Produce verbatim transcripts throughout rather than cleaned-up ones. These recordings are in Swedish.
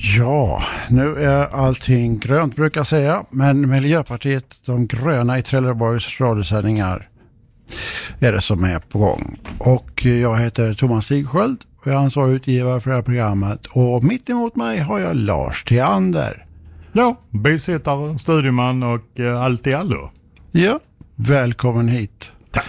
Ja, nu är allting grönt brukar jag säga, men Miljöpartiet, de gröna i Trelleborgs radiosändningar är det som är på gång. Och jag heter Thomas Stigsköld och jag är ansvarig utgivare för det här programmet. Och mitt emot mig har jag Lars Theander. Ja, bisittare, studieman och eh, allt i allo. Ja, välkommen hit. Tack.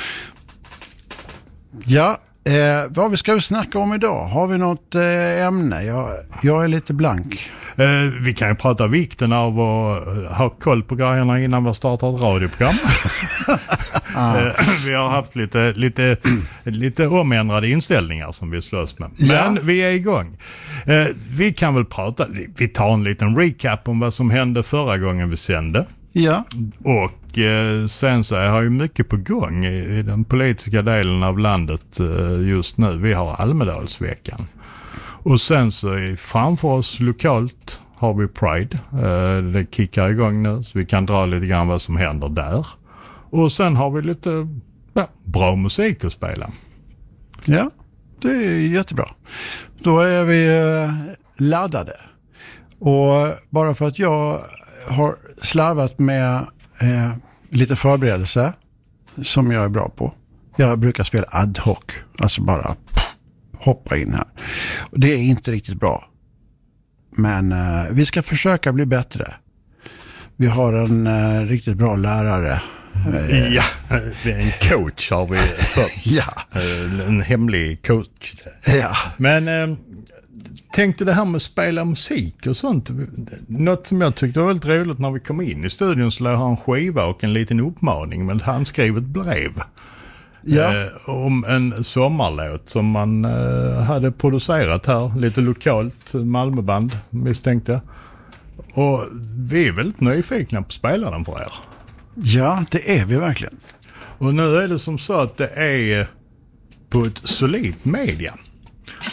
Ja, eh, vad vi ska snacka om idag? Har vi något eh, ämne? Jag, jag är lite blank. Eh, vi kan ju prata vikten av att ha koll på grejerna innan vi startar ett radioprogram. ah. eh, vi har haft lite, lite, lite omändrade inställningar som vi slåss med. Men ja. Vi är igång. Eh, vi kan väl prata, vi tar en liten recap om vad som hände förra gången vi sände. Ja. Och eh, sen så är ju mycket på gång i, i den politiska delen av landet eh, just nu. Vi har Almedalsveckan. Och sen så är framför oss lokalt har vi Pride. Eh, det kickar igång nu så vi kan dra lite grann vad som händer där. Och sen har vi lite ja, bra musik att spela. Ja, det är jättebra. Då är vi eh, laddade. Och bara för att jag har slarvat med eh, lite förberedelse som jag är bra på. Jag brukar spela ad hoc, alltså bara pff, hoppa in här. Och det är inte riktigt bra. Men eh, vi ska försöka bli bättre. Vi har en eh, riktigt bra lärare. Eh, ja, en coach har vi. Så, ja. En hemlig coach. Ja. Men eh, tänkte det här med att spela musik och sånt. Något som jag tyckte var väldigt roligt när vi kom in i studion så lade han en skiva och en liten uppmaning med ett handskrivet brev. Ja. Eh, om en sommarlåt som man eh, hade producerat här, lite lokalt, Malmöband misstänkte. Och vi är väldigt nyfikna på att spela den för er. Ja, det är vi verkligen. Och nu är det som så att det är på ett solidt media.